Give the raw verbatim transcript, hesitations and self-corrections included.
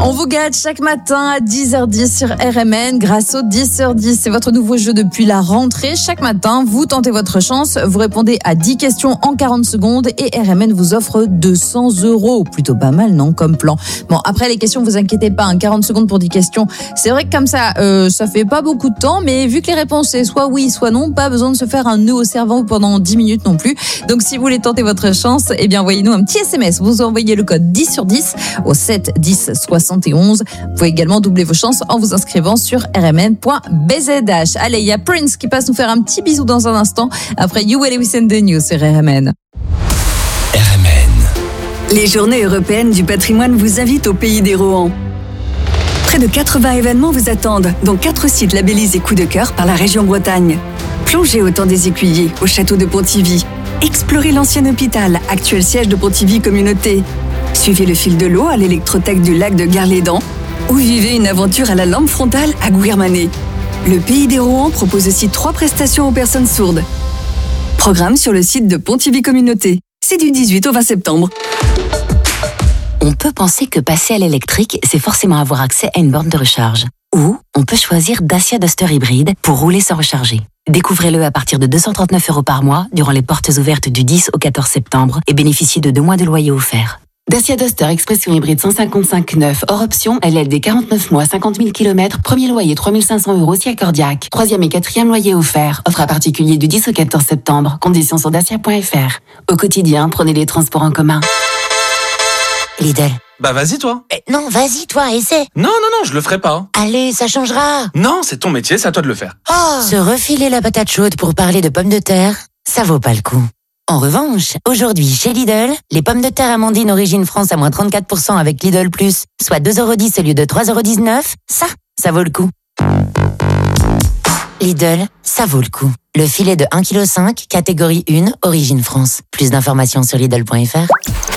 On vous gâte chaque matin à dix heures dix sur R M N grâce au dix heures dix. C'est votre nouveau jeu depuis la rentrée. Chaque matin, vous tentez votre chance. Vous répondez à dix questions en quarante secondes et R M N vous offre deux cents euros. Plutôt pas mal, non, comme plan. Bon, après les questions, vous inquiétez pas, hein, quarante secondes pour dix questions. C'est vrai que comme ça, euh, ça fait pas beaucoup de temps, mais vu que les réponses c'est soit oui, soit non, pas besoin de se faire un nœud au cerveau pendant dix minutes non plus. Donc si vous voulez tenter votre chance, eh bien envoyez-nous un petit S M S. Vous envoyez le code dix sur dix au sept dix soixante et onze. Vous pouvez également doubler vos chances en vous inscrivant sur r m n point b z h. Allez, il y a Prince qui passe nous faire un petit bisou dans un instant. Après You Will Listen the News sur R M N. R M N. Les Journées européennes du patrimoine vous invitent au Pays des Rohan. Près de quatre-vingts événements vous attendent, dont quatre sites labellisés coup de cœur par la région Bretagne. Plongez au temps des Écuyers, au château de Pontivy. Explorez l'ancien hôpital, actuel siège de Pontivy Communauté. Suivez le fil de l'eau à l'électrothèque du lac de Gare-les-Dents ou vivez une aventure à la lampe frontale à Guirmanet. Le Pays des Rohan propose aussi trois prestations aux personnes sourdes. Programme sur le site de Pontivy Communauté. C'est du dix-huit au vingt septembre. On peut penser que passer à l'électrique, c'est forcément avoir accès à une borne de recharge. Ou on peut choisir Dacia Duster hybride pour rouler sans recharger. Découvrez-le à partir de deux cent trente-neuf euros par mois durant les portes ouvertes du dix au quatorze septembre et bénéficiez de deux mois de loyer offert. Dacia Duster Expression hybride cent cinquante-cinq neuf, hors option, L L D quarante-neuf mois, cinquante mille kilomètres, premier loyer trois mille cinq cents euros si accordiaque. Troisième et quatrième loyer offert. Offre à particulier du dix au quatorze septembre. Conditions sur dacia point f r. Au quotidien, prenez les transports en commun. Lidl. Bah vas-y toi. Eh, non, vas-y toi, essaie. Non, non, non, je le ferai pas. Allez, ça changera. Non, c'est ton métier, c'est à toi de le faire. Oh. Se refiler la patate chaude pour parler de pommes de terre, ça vaut pas le coup. En revanche, aujourd'hui, chez Lidl, les pommes de terre Amandine Origine France à moins trente-quatre pour cent avec Lidl Plus, soit deux euros dix au lieu de trois euros dix-neuf, ça, ça vaut le coup. Lidl, ça vaut le coup. Le filet de un virgule cinq kilos, catégorie un, Origine France. Plus d'informations sur Lidl point f r.